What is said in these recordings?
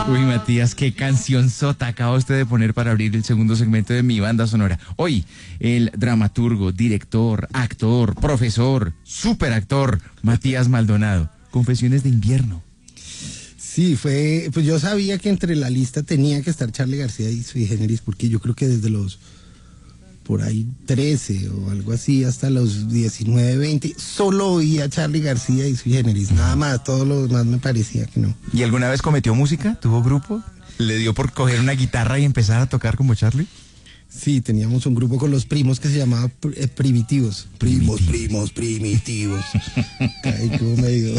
Uy, Matías, qué canción sota acaba usted de poner para abrir el segundo segmento de mi banda sonora. Hoy, el dramaturgo, director, actor, profesor, superactor, Matías Maldonado. Confesiones de invierno. Sí, pues yo sabía que entre la lista tenía que estar Charly García y Sui Generis, porque yo creo que desde los por ahí 13 o algo así hasta los 19, 20, solo oía Charly García y Sui Generis, nada más, todo lo demás me parecía que no. ¿Y alguna vez cometió música? ¿Tuvo grupo? ¿Le dio por coger una guitarra y empezar a tocar como Charly? Sí, teníamos un grupo con los primos que se llamaba Primitivos. Primitivos. Ay, como me digo.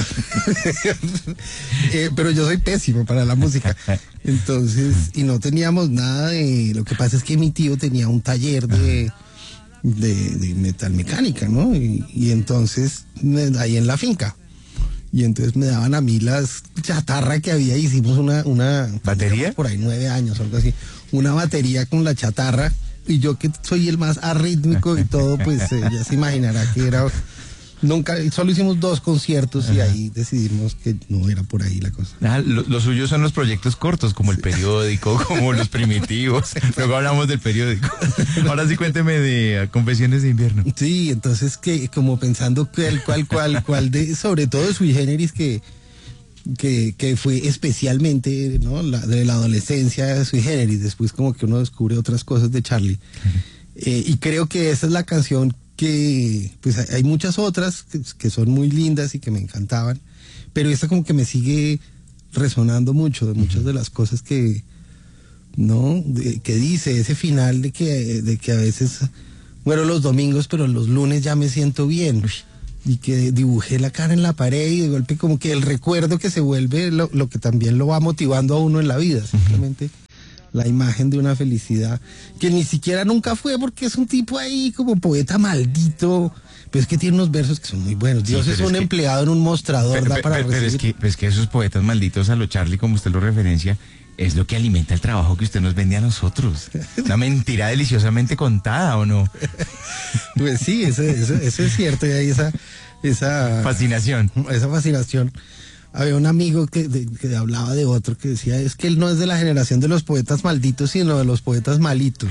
Pero yo soy pésimo para la música. Entonces, y no teníamos nada de... Lo que pasa es que mi tío tenía un taller de metalmecánica, ¿no? Y entonces, ahí en la finca. Y entonces me daban a mí las chatarra que había, hicimos una ¿batería? Por ahí 9 años o algo así. Una batería con la chatarra, y yo que soy el más arrítmico y todo, pues ya se imaginará que era... Solo hicimos 2 conciertos y ahí decidimos que no era por ahí la cosa. Lo suyo son los proyectos cortos, como el periódico, como los primitivos. Luego hablamos del periódico. Ahora sí cuénteme de Confesiones de invierno. Sí, entonces que como pensando cuál de, sobre todo de Sui Generis, que fue especialmente, ¿no? De la adolescencia de Sui Generis, después como que uno descubre otras cosas de Charly. Y creo que esa es la canción que, pues hay muchas otras que son muy lindas y que me encantaban, pero esta como que me sigue resonando mucho de muchas de las cosas que, ¿no? Que dice ese final de que a veces muero los domingos, pero los lunes ya me siento bien. Y que dibujé la cara en la pared y de golpe como que el recuerdo que se vuelve lo que también lo va motivando a uno en la vida, simplemente la imagen de una felicidad que ni siquiera nunca fue, porque es un tipo ahí como poeta maldito, pero es que tiene unos versos que son muy buenos. Dios sí, es un empleado en un mostrador, pero es que esos poetas malditos a lo Charly, como usted lo referencia, es lo que alimenta el trabajo que usted nos vende a nosotros. Una mentira deliciosamente contada, ¿o no? Pues sí, eso es cierto, y hay esa fascinación. Esa fascinación. Había un amigo que hablaba de otro que decía, es que él no es de la generación de los poetas malditos, sino de los poetas malitos.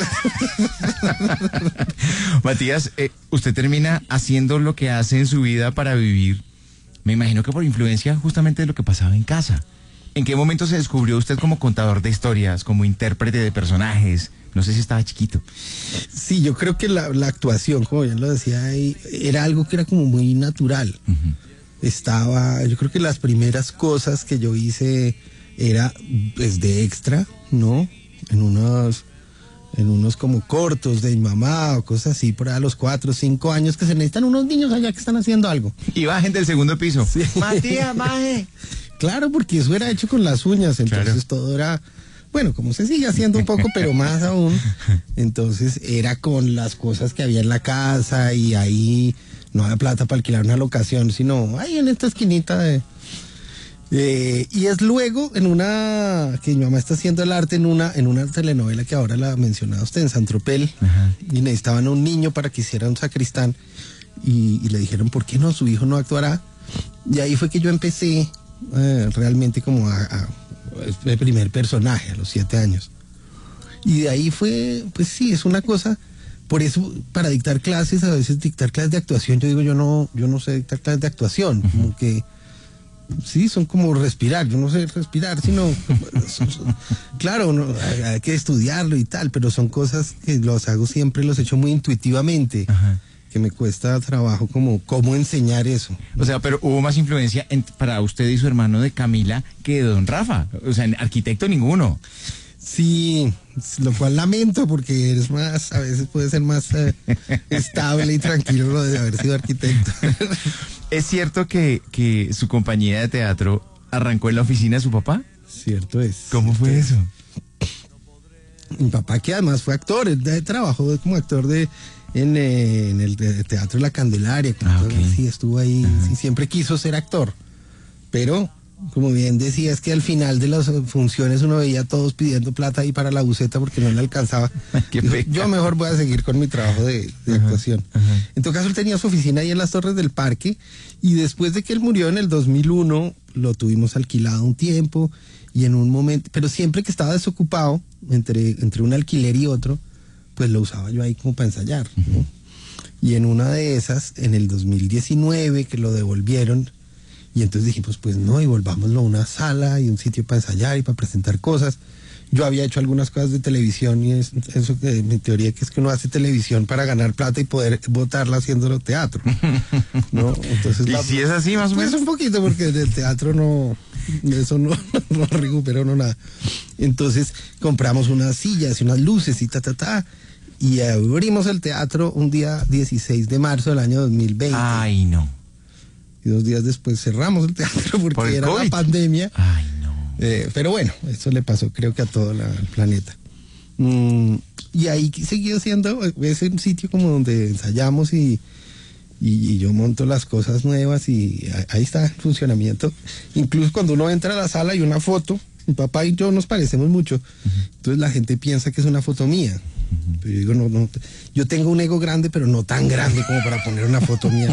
Matías, usted termina haciendo lo que hace en su vida para vivir, me imagino que por influencia justamente de lo que pasaba en casa. ¿En qué momento se descubrió usted como contador de historias, como intérprete de personajes? No sé si estaba chiquito. Sí, yo creo que la actuación, como bien lo decía ahí, era algo que era como muy natural. Uh-huh. Yo creo que las primeras cosas que yo hice era pues de extra, ¿no? En unos como cortos de mi mamá o cosas así, por ahí a los 4 o 5 años, que se necesitan unos niños allá que están haciendo algo. Y bajen del segundo piso. Sí. Matías, baje. Claro, porque eso era hecho con las uñas, entonces claro. Todo era, bueno, como se sigue haciendo un poco, pero más aún. Entonces era con las cosas que había en la casa y ahí no había plata para alquilar una locación, sino ahí en esta esquinita y es luego en una que mi mamá está haciendo el arte en una telenovela que ahora la ha mencionado usted, en San Tropel. Ajá. Y necesitaban a un niño para que hiciera un sacristán y le dijeron, ¿por qué no? Su hijo no actuará. Y ahí fue que yo empecé realmente como el primer personaje a los 7 años. Y de ahí fue, pues sí, es una cosa. Por eso, para dictar clases, a veces dictar clases de actuación, yo digo, yo no sé dictar clases de actuación, uh-huh. Como que, sí, son como respirar, yo no sé respirar, sino, claro, hay que estudiarlo y tal, pero son cosas que los hago siempre, los he hecho muy intuitivamente, uh-huh. Que me cuesta trabajo como cómo enseñar eso. O sea, pero hubo más influencia para usted y su hermano de Camila que de don Rafa, o sea, arquitecto ninguno. Sí, lo cual lamento porque eres más, a veces puede ser más estable y tranquilo lo de haber sido arquitecto. ¿Es cierto que su compañía de teatro arrancó en la oficina de su papá? Cierto es. ¿Cómo fue eso? Mi papá, que además fue actor, él trabajó como actor en el Teatro La Candelaria. Okay. Sí, estuvo ahí, sí, siempre quiso ser actor, pero como bien decía, es que al final de las funciones uno veía a todos pidiendo plata ahí para la buceta porque no le alcanzaba. Yo mejor voy a seguir con mi trabajo de actuación. En todo caso, él tenía su oficina ahí en las Torres del Parque, y después de que él murió en el 2001, lo tuvimos alquilado un tiempo, y en un momento, pero siempre que estaba desocupado, entre un alquiler y otro, pues lo usaba yo ahí como para ensayar, ¿no? Y en una de esas, en el 2019, que lo devolvieron, y entonces dijimos, pues no, y volvámoslo a una sala y un sitio para ensayar y para presentar cosas. Yo había hecho algunas cosas de televisión, y eso que mi teoría que es que uno hace televisión para ganar plata y poder botarla haciéndolo teatro, ¿no? Entonces, ¿Y si es así más o menos? Pues un poquito, porque del teatro no, eso no recuperó nada. Entonces compramos unas sillas y unas luces y y abrimos el teatro un día 16 de marzo del año 2020. Ay, no. Y 2 días después cerramos el teatro porque era COVID. la pandemia. Ay, no. Pero bueno, eso le pasó creo que a todo el planeta. Y ahí seguí siendo, es un sitio como donde ensayamos y yo monto las cosas nuevas, y ahí está el funcionamiento. Incluso cuando uno entra a la sala hay una foto, mi papá y yo nos parecemos mucho, entonces la gente piensa que es una foto mía. Pero yo digo, no, yo tengo un ego grande, pero no tan grande como para poner una foto mía.